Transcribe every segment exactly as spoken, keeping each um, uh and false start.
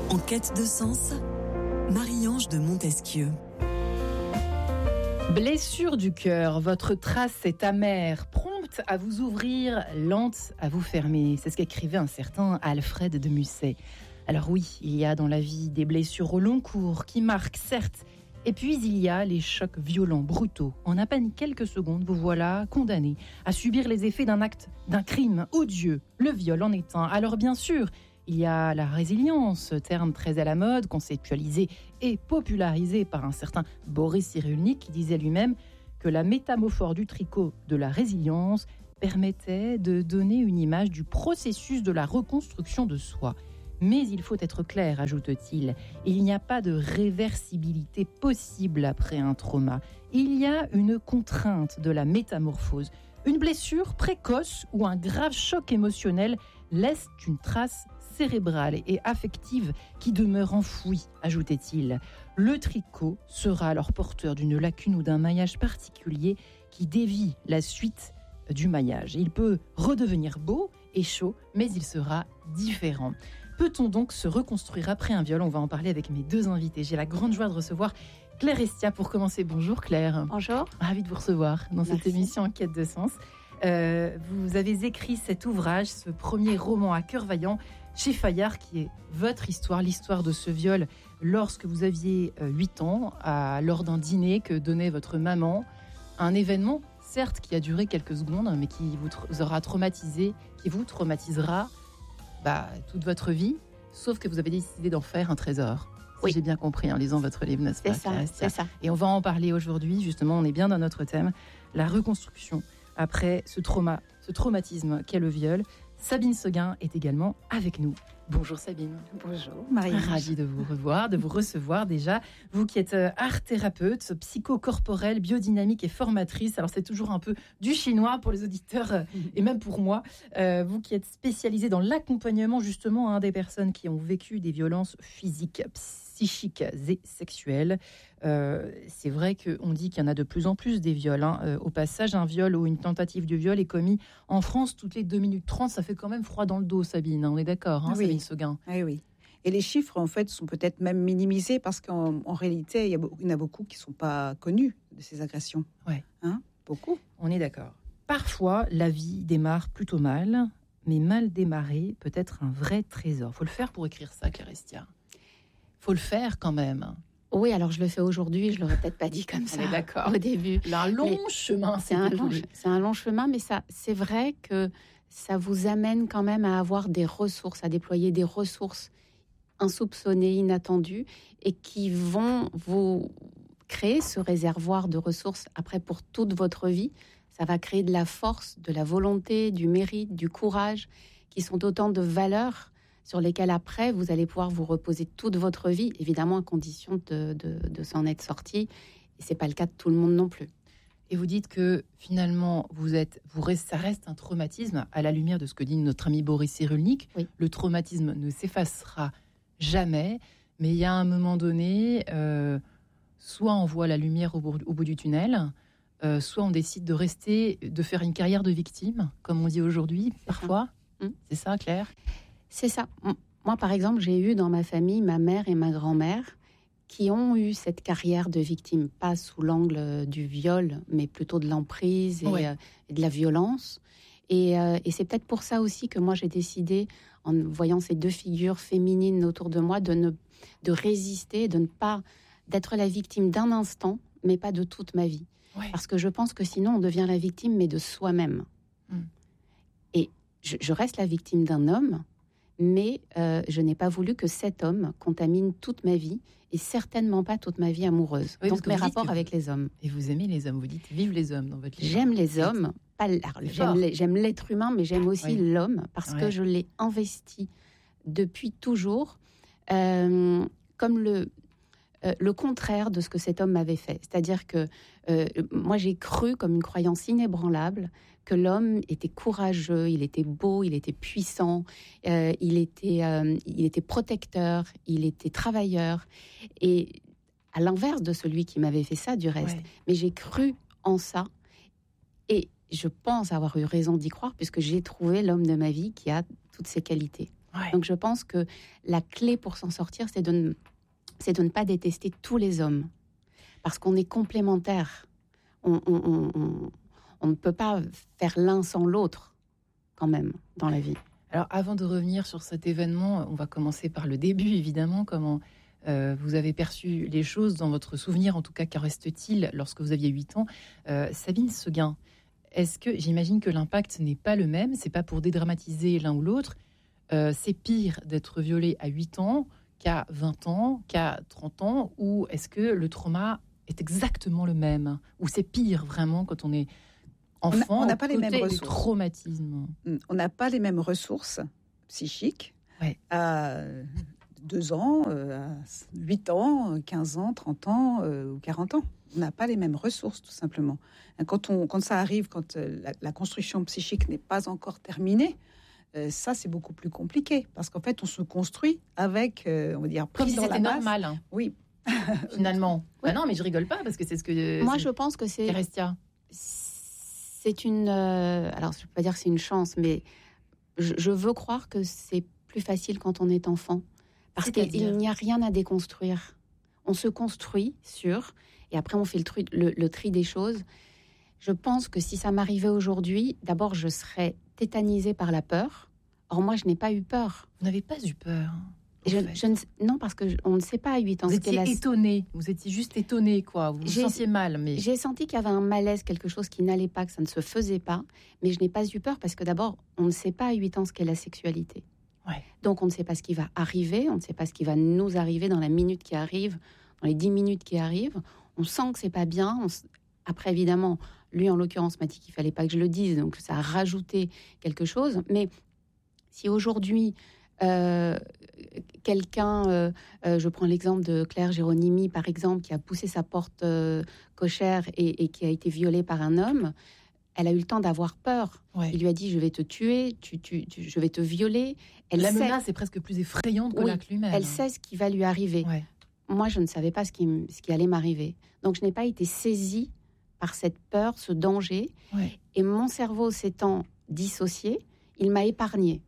En quête de sens, Marie-Ange de Montesquieu. Blessure du cœur, votre trace est amère, prompte à vous ouvrir, lente à vous fermer. C'est ce qu'écrivait un certain Alfred de Musset. Alors oui, il y a dans la vie des blessures au long cours qui marquent, certes. Et puis il y a les chocs violents, brutaux. En à peine quelques secondes, vous voilà condamné à subir les effets d'un acte, d'un crime odieux. Le viol en est un. Alors bien sûr, il y a la résilience, terme très à la mode, conceptualisé et popularisé par un certain Boris Cyrulnik qui disait lui-même que la métaphore du tricot de la résilience permettait de donner une image du processus de la reconstruction de soi. Mais il faut être clair, ajoute-t-il, il n'y a pas de réversibilité possible après un trauma. Il y a une contrainte de la métamorphose. Une blessure précoce ou un grave choc émotionnel laisse une trace cérébrale et affective qui demeure enfouie, ajoutait-il. Le tricot sera alors porteur d'une lacune ou d'un maillage particulier qui dévie la suite du maillage. Il peut redevenir beau et chaud, mais il sera différent. Peut-on donc se reconstruire après un viol ? On va en parler avec mes deux invités. J'ai la grande joie de recevoir Claire Estia pour commencer. Bonjour Claire. Bonjour. Ravie de vous recevoir dans Merci. cette émission En quête de sens. Euh, vous avez écrit cet ouvrage, ce premier roman à cœur vaillant chez Fayard, qui est votre histoire, l'histoire de ce viol lorsque vous aviez huit ans, à, lors d'un dîner que donnait votre maman. Un événement, certes, qui a duré quelques secondes, mais qui vous, tra- vous aura traumatisé, qui vous traumatisera bah, toute votre vie, sauf que vous avez décidé d'en faire un trésor. Si Oui. j'ai bien compris en lisant votre livre, n'est-ce pas, C'est ça, Claire Estia ? c'est ça. Et on va en parler aujourd'hui, justement, on est bien dans notre thème, la reconstruction après ce trauma, ce traumatisme qu'est le viol. Sabine Seguin est également avec nous. Bonjour Sabine. Bonjour Marie. Ravie de vous revoir, de vous recevoir déjà. Vous qui êtes art thérapeute, psychocorporelle, biodynamique et formatrice. Alors c'est toujours un peu du chinois pour les auditeurs et même pour moi. Euh, vous qui êtes spécialisée dans l'accompagnement justement hein, des personnes qui ont vécu des violences physiques, psychiques et sexuelles. Euh, c'est vrai qu'on dit qu'il y en a de plus en plus des viols. Hein. Euh, au passage, un viol ou une tentative de viol est commis en France toutes les deux minutes trente. Ça fait quand même froid dans le dos, Sabine. Hein, on est d'accord, hein, Oui. Sabine Seguin. Oui, oui. Et les chiffres, en fait, sont peut-être même minimisés parce qu'en en réalité, il y, a, il y en a beaucoup qui ne sont pas connus de ces agressions. Ouais. Hein, beaucoup. On est d'accord. Parfois, la vie démarre plutôt mal, mais mal démarré peut être un vrai trésor. Faut le faire pour écrire ça, Claire Estia. Faut le faire quand même. Oui, alors je le fais aujourd'hui, je l'aurais peut-être pas dit comme ça On est d'accord. au début. Un long Mais chemin, C'est un long, c'est un long chemin, mais ça, c'est vrai que ça vous amène quand même à avoir des ressources, à déployer des ressources insoupçonnées, inattendues, et qui vont vous créer ce réservoir de ressources après pour toute votre vie. Ça va créer de la force, de la volonté, du mérite, du courage, qui sont autant de valeurs sur lesquelles après vous allez pouvoir vous reposer toute votre vie, évidemment à condition de, de, de s'en être sorti. Et c'est pas le cas de tout le monde non plus. Et vous dites que finalement, vous êtes, vous reste, ça reste un traumatisme à la lumière de ce que dit notre ami Boris Cyrulnik. Oui. Le traumatisme ne s'effacera jamais, mais il y a un moment donné, euh, soit on voit la lumière au bout, au bout du tunnel, euh, soit on décide de rester, de faire une carrière de victime, comme on dit aujourd'hui, parfois. Mmh. C'est ça, Claire ? C'est ça. Moi, par exemple, j'ai eu dans ma famille ma mère et ma grand-mère qui ont eu cette carrière de victime, pas sous l'angle du viol, mais plutôt de l'emprise et, Ouais. euh, et de la violence. Et, euh, et c'est peut-être pour ça aussi que moi, j'ai décidé, en voyant ces deux figures féminines autour de moi, de, ne, de résister, de ne pas, d'être la victime d'un instant, mais pas de toute ma vie. Ouais. Parce que je pense que sinon, on devient la victime, mais de soi-même. Mm. Et je, je reste la victime d'un homme, mais euh, je n'ai pas voulu que cet homme contamine toute ma vie et certainement pas toute ma vie amoureuse. Oui, parce Donc que mes vous dites rapports que avec les hommes. Et vous aimez les hommes, vous dites vive les hommes dans votre livre. J'aime les hommes, pas l'- C'est j'aime, fort. les- j'aime l'être humain, mais j'aime aussi Oui. l'homme parce Ouais. que je l'ai investi depuis toujours euh, comme le euh, le contraire de ce que cet homme m'avait fait. C'est-à-dire que euh, moi j'ai cru comme une croyance inébranlable que l'homme était courageux, il était beau, il était puissant, euh, il était euh, il était protecteur, il était travailleur, et à l'inverse de celui qui m'avait fait ça du reste. Ouais. Mais j'ai cru en ça et je pense avoir eu raison d'y croire puisque j'ai trouvé l'homme de ma vie qui a toutes ces qualités. Ouais. Donc je pense que la clé pour s'en sortir, c'est de ne, c'est de ne pas détester tous les hommes. Parce qu'on est complémentaires. On, on, on, on, on ne peut pas faire l'un sans l'autre, quand même, dans la vie. Alors, avant de revenir sur cet événement, on va commencer par le début, évidemment. Comment euh, vous avez perçu les choses dans votre souvenir, en tout cas, qu'en reste-t-il lorsque vous aviez huit ans? euh, Sabine Seguin, est-ce que, j'imagine que l'impact n'est pas le même, c'est pas pour dédramatiser l'un ou l'autre, euh, c'est pire d'être violé à huit ans qu'à vingt ans, qu'à trente ans, ou est-ce que le trauma est exactement le même? Ou c'est pire, vraiment, quand on est enfant, on n'a pas les mêmes du ressources. traumatisme. On n'a pas les mêmes ressources psychiques Ouais. à deux ans, euh, à huit ans, quinze ans, trente ans euh, ou quarante ans. On n'a pas les mêmes ressources, tout simplement. Quand, on, quand ça arrive, quand euh, la, la construction psychique n'est pas encore terminée, euh, ça, c'est beaucoup plus compliqué. Parce qu'en fait, on se construit avec, euh, on va dire, Comme pris si dans la c'était masse. normal, hein, Oui. finalement. Ouais. Bah non, mais je rigole pas, parce que c'est ce que... Moi, c'est- je pense que c'est... Kerestia. C'est une... euh, alors, je ne peux pas dire que c'est une chance, mais je, je veux croire que c'est plus facile quand on est enfant. Parce C'est-à-dire qu'il n'y a rien à déconstruire. On se construit sur... Et après, on fait le, tru- le, le tri des choses. Je pense que si ça m'arrivait aujourd'hui, d'abord, je serais tétanisée par la peur. Or, moi, je n'ai pas eu peur. Vous n'avez pas eu peur, en Je, fait. je ne, non, parce qu'on ne sait pas à huit ans Vous ce qu'est étiez la... étonné, vous étiez juste étonné, quoi. Vous vous J'ai- sentiez mal, mais... J'ai senti qu'il y avait un malaise, quelque chose qui n'allait pas, que ça ne se faisait pas. Mais je n'ai pas eu peur parce que d'abord, on ne sait pas à huit ans ce qu'est la sexualité. Ouais. Donc, on ne sait pas ce qui va arriver, on ne sait pas ce qui va nous arriver dans la minute qui arrive, dans les dix minutes qui arrivent. On sent que c'est pas bien. On s- Après, évidemment, lui, en l'occurrence, m'a dit qu'il fallait pas que je le dise, donc ça a rajouté quelque chose. Mais si aujourd'hui, euh, quelqu'un, euh, euh, je prends l'exemple de Claire Géronimi, par exemple, qui a poussé sa porte euh, cochère et, et qui a été violée par un homme, elle a eu le temps d'avoir peur. Ouais. Il lui a dit, je vais te tuer, tu, tu, tu- je vais te violer. Elle La sait, menace est presque plus effrayante que Oui, l'acte lui-même. elle sait ce qui va lui arriver. Ouais. Moi, je ne savais pas ce qui, m- ce qui allait m'arriver. Donc, je n'ai pas été saisie par cette peur, ce danger. Ouais. Et mon cerveau s'étant dissocié, il m'a épargné.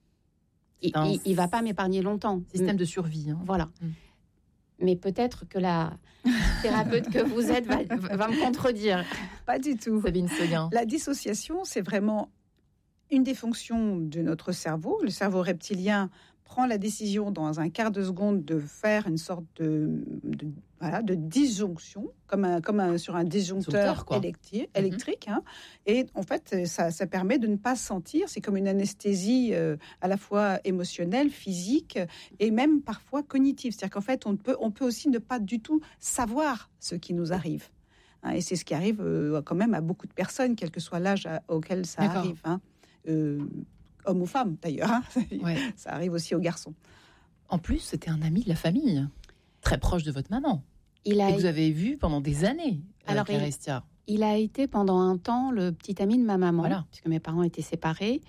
Il C'est un ne va pas m'épargner longtemps. Système de survie. Hein. Voilà. Mm. Mais peut-être que la thérapeute que vous êtes va, va me contredire. Pas du tout. Sabine Seguin. La dissociation, c'est vraiment une des fonctions de notre cerveau. Le cerveau reptilien prend la décision dans un quart de seconde de faire une sorte de, de, voilà, de disjonction, comme, un, comme un, sur un disjoncteur Disjoncteur, quoi. électrique. électrique hein. Et en fait, ça, ça permet de ne pas sentir. C'est comme une anesthésie euh, à la fois émotionnelle, physique et même parfois cognitive. C'est-à-dire qu'en fait, on peut, on peut aussi ne pas du tout savoir ce qui nous arrive. Hein, et c'est ce qui arrive euh, quand même à beaucoup de personnes, quel que soit l'âge à- auquel ça D'accord. arrive. Hein. Euh, homme ou femme, d'ailleurs. Hein. Ouais. Ça arrive aussi aux garçons. En plus, c'était un ami de la famille, très proche de votre maman, Il et a, que vous avez vu pendant des années. euh, Alors, il- Kerestia. il a été pendant un temps le petit ami de ma maman, Voilà. puisque mes parents étaient séparés.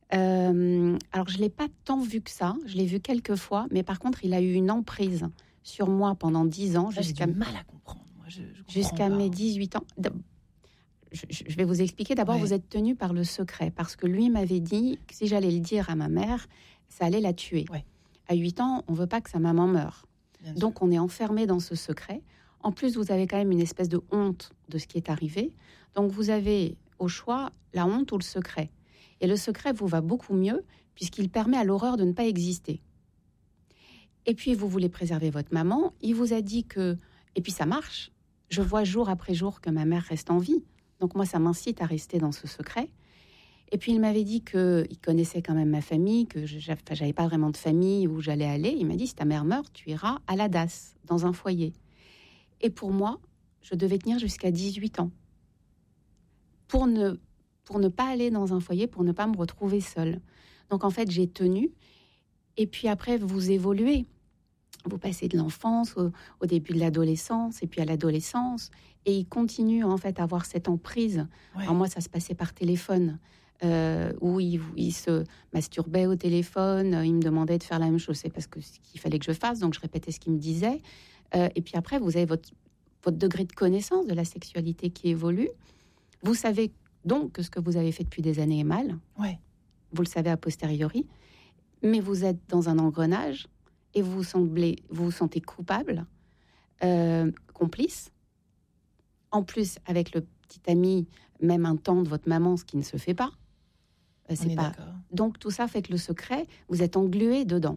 Euh, alors, je ne l'ai pas tant vu que ça. Je l'ai vu quelques fois. Mais par contre, il a eu une emprise sur moi pendant dix ans, Ça, j'ai jusqu'à du mal à comprendre. Moi, je, je comprends jusqu'à pas. mes dix-huit ans. D- Je, je vais vous expliquer. D'abord, Ouais. vous êtes tenu par le secret, parce que lui m'avait dit que si j'allais le dire à ma mère, ça allait la tuer. Ouais. À huit ans, on veut pas que sa maman meure. Bien sûr. Donc, on est enfermé dans ce secret. En plus, vous avez quand même une espèce de honte de ce qui est arrivé. Donc, vous avez au choix la honte ou le secret. Et le secret vous va beaucoup mieux, puisqu'il permet à l'horreur de ne pas exister. Et puis, vous voulez préserver votre maman. Il vous a dit que... Et puis, ça marche. Je vois jour après jour que ma mère reste en vie. Donc, moi, ça m'incite à rester dans ce secret. Et puis, il m'avait dit qu'il connaissait quand même ma famille, que je n'avais pas vraiment de famille où j'allais aller. Il m'a dit, si ta mère meurt, tu iras à la D A S, dans un foyer. Et pour moi, je devais tenir jusqu'à dix-huit ans. Pour ne, pour ne pas aller dans un foyer, pour ne pas me retrouver seule. Donc, en fait, j'ai tenu. Et puis après, vous évoluez. Vous passez de l'enfance au, au début de l'adolescence, et puis à l'adolescence. Et il continue, en fait, à avoir cette emprise. Ouais. Alors moi, ça se passait par téléphone, euh, où il, il se masturbait au téléphone, euh, il me demandait de faire la même chose, c'est parce que ce qu'il fallait que je fasse, donc je répétais ce qu'il me disait. Euh, et puis après, vous avez votre, votre degré de connaissance de la sexualité qui évolue. Vous savez donc que ce que vous avez fait depuis des années est mal. Ouais. Vous le savez a posteriori. mais vous êtes dans un engrenage et vous, semblez, vous vous sentez coupable, euh, complice. En plus, avec le petit ami, même un temps de votre maman, ce qui ne se fait pas. Euh, c'est pas... Donc, tout ça fait que le secret, vous êtes englué dedans.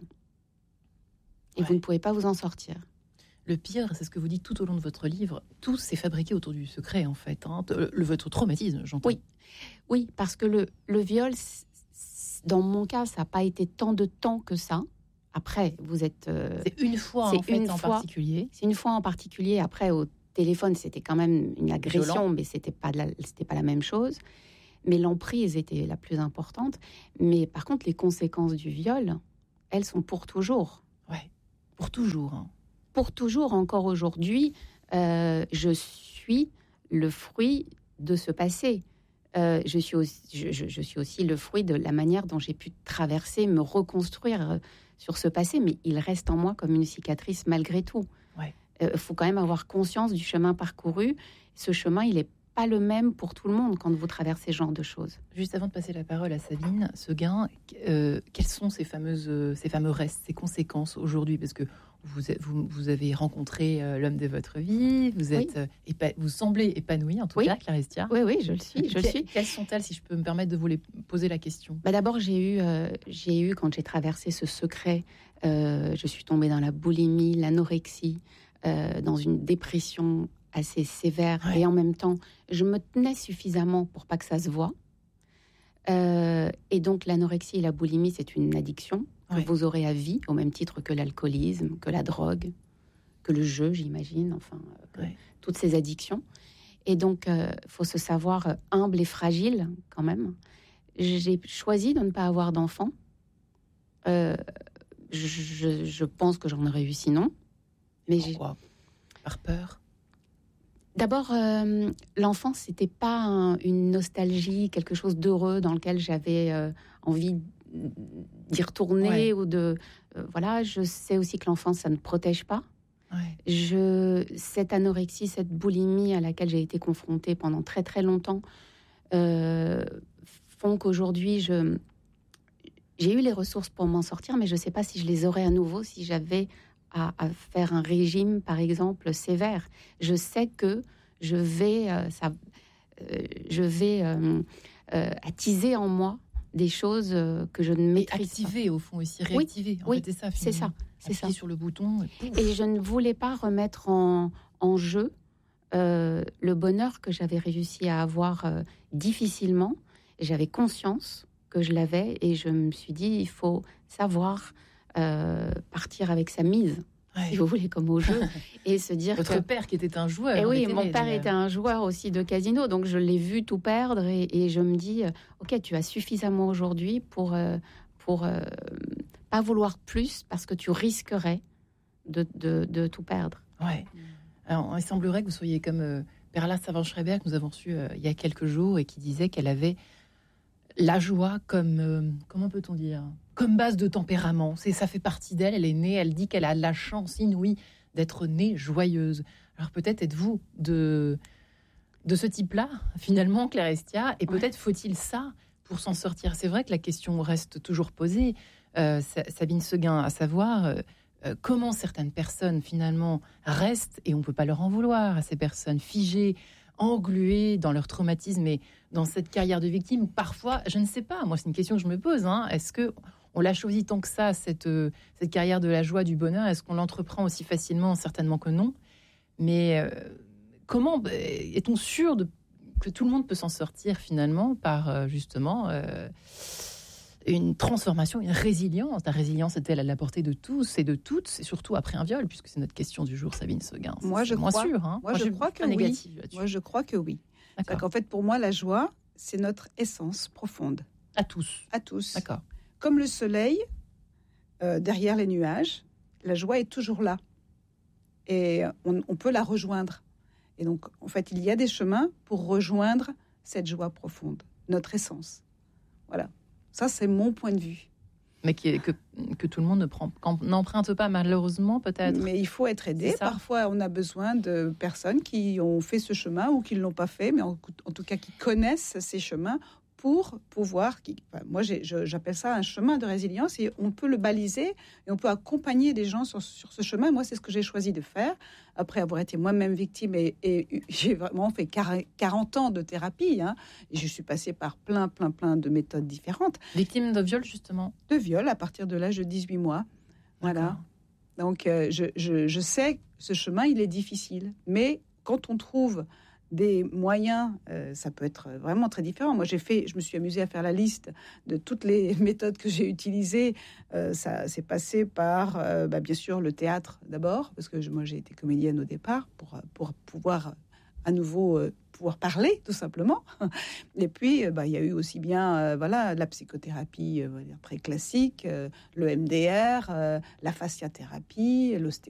Et ouais. vous ne pouvez pas vous en sortir. Le pire, c'est ce que vous dites tout au long de votre livre. Tout s'est fabriqué autour du secret, en fait. Hein. Le, le, votre traumatisme, j'entends. Oui, oui, parce que le, le viol, dans mon cas, ça n'a pas été tant de temps que ça. Après, vous êtes... Euh, c'est une fois, c'est en fait, une en fois, particulier. C'est une fois en particulier. Après, au téléphone, c'était quand même une agression, violent. Mais c'était pas, de la, c'était pas la même chose. Mais l'emprise était la plus importante. Mais par contre, les conséquences du viol, elles sont pour toujours. Ouais, pour toujours, hein. Pour toujours, encore aujourd'hui, euh, je suis le fruit de ce passé. Euh, je, suis aussi, je, je suis aussi le fruit de la manière dont j'ai pu traverser, me reconstruire sur ce passé, mais il reste en moi comme une cicatrice malgré tout. Il ouais. euh, faut quand même avoir conscience du chemin parcouru. Ce chemin, il n'est pas le même pour tout le monde quand vous traversez ce genre de choses. Juste avant de passer la parole à Sabine Seguin, euh, quels sont ces, fameuses, ces fameux restes, ces conséquences aujourd'hui ? Parce que Vous, vous, vous avez rencontré euh, l'homme de votre vie, vous êtes oui. euh, épa- vous semblez épanouie en tout oui. cas, Clarestia. Oui, oui, je le suis. Je que, le suis. Quelles sont-elles, si je peux me permettre de vous les poser la question ? Bah d'abord, j'ai eu, euh, j'ai eu, quand j'ai traversé ce secret, euh, je suis tombée dans la boulimie, l'anorexie, euh, dans une dépression assez sévère. Ouais. Et en même temps, je me tenais suffisamment pour pas que ça se voie. Euh, et donc, l'anorexie et la boulimie, c'est une addiction que oui. vous aurez à vie, au même titre que l'alcoolisme, que la drogue, que le jeu, j'imagine, enfin, euh, oui. toutes ces addictions. Et donc, il euh, faut se savoir euh, humble et fragile, quand même. J'ai choisi de ne pas avoir d'enfant. Euh, je, je pense que j'en aurais eu sinon. Mais Pourquoi ? Par peur ? D'abord, euh, l'enfance, c'était pas un, une nostalgie, quelque chose d'heureux dans lequel j'avais euh, envie d'y retourner ouais. ou de euh, voilà. Je sais aussi que l'enfance, ça ne protège pas. Ouais. Je cette anorexie, cette boulimie à laquelle j'ai été confrontée pendant très très longtemps euh, font qu'aujourd'hui, je j'ai eu les ressources pour m'en sortir, mais je sais pas si je les aurais à nouveau si j'avais À, à faire un régime, par exemple, sévère. Je sais que je vais, euh, ça, euh, je vais euh, euh, attiser en moi des choses euh, que je ne maîtrise pas. Activer, au fond, aussi réactiver. Oui, en fait, c'est ça, c'est ça. C'est ça. Sur le bouton. Et, et je ne voulais pas remettre en, en jeu euh, le bonheur que j'avais réussi à avoir euh, difficilement. J'avais conscience que je l'avais et je me suis dit, il faut savoir... Euh, partir avec sa mise, ouais. si vous voulez, comme au jeu, et se dire Votre que... père qui était un joueur. Et oui, télé, mon père était un joueur aussi de casino, donc je l'ai vu tout perdre, et, et je me dis, ok, tu as suffisamment aujourd'hui pour euh, pour euh, pas vouloir plus, parce que tu risquerais de, de, de tout perdre. Ouais. Alors, il semblerait que vous soyez comme euh, Perla Savant-Schreiber, que nous avons reçu euh, il y a quelques jours, et qui disait qu'elle avait la joie comme, euh, comment peut-on dire, comme base de tempérament. C'est, ça fait partie d'elle, elle est née, elle dit qu'elle a la chance inouïe d'être née joyeuse. Alors peut-être êtes-vous de, de ce type-là, finalement, Clarestia, et peut-être ouais. faut-il ça pour s'en sortir. C'est vrai que la question reste toujours posée, euh, Sabine Seguin, à savoir euh, euh, comment certaines personnes, finalement, restent, et on ne peut pas leur en vouloir à ces personnes figées, englués dans leur traumatisme et dans cette carrière de victime. Parfois, je ne sais pas, moi c'est une question que je me pose, hein, est-ce que on l'a choisi tant que ça, cette, euh, cette carrière de la joie, du bonheur, est-ce qu'on l'entreprend aussi facilement? Certainement que non. Mais euh, comment est-on sûr de, que tout le monde peut s'en sortir finalement par euh, justement euh, une transformation, une résilience? La résilience est-elle à la portée de tous et de toutes, et surtout après un viol, puisque c'est notre question du jour, Sabine Seguin. Moi, je moins crois, sûr, hein. moi, moi, je crois que oui. Moi, je crois que oui. D'accord. Qu'en fait, pour moi, la joie, c'est notre essence profonde. À tous. À tous. D'accord. Comme le soleil, euh, derrière les nuages, la joie est toujours là. Et on, on peut la rejoindre. Et donc, en fait, il y a des chemins pour rejoindre cette joie profonde, notre essence. Voilà. Ça, c'est mon point de vue. Mais qui est, que, que tout le monde ne prend, n'emprunte pas, malheureusement, peut-être. Mais il faut être aidé. Parfois, on a besoin de personnes qui ont fait ce chemin ou qui ne l'ont pas fait, mais en, en tout cas qui connaissent ces chemins pour pouvoir, qui, enfin, moi j'ai, je, j'appelle ça un chemin de résilience, et on peut le baliser et on peut accompagner des gens sur, sur ce chemin. Moi, c'est ce que j'ai choisi de faire après avoir été moi-même victime, et, et j'ai vraiment fait quarante ans de thérapie, hein, et je suis passée par plein, plein, plein de méthodes différentes. Victime de viol, justement. De viol à partir de l'âge de dix-huit mois. Voilà. D'accord. Donc, euh, je, je, je sais que ce chemin, il est difficile, mais quand on trouve des moyens, euh, ça peut être vraiment très différent. Moi, j'ai fait, je me suis amusée à faire la liste de toutes les méthodes que j'ai utilisées. Euh, ça s'est passé par, euh, bah, bien sûr, le théâtre d'abord, parce que je, moi, j'ai été comédienne au départ pour, pour pouvoir à nouveau euh, pouvoir parler, tout simplement. Et puis, euh, bah, il y a eu aussi bien, euh, voilà, la psychothérapie euh, on va dire, très classique, euh, le M D R, euh, la fasciathérapie, l'ostéopathie.